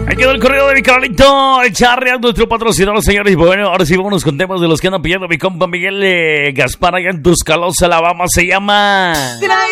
Ahí quedó el correo de mi canalito, el Charreal, nuestro patrocinador, señores. Y bueno, ahora sí vámonos con temas de los que andan pidiendo mi compa Miguel Gaspar allá en Tuscaloosa, Alabama. Se llama...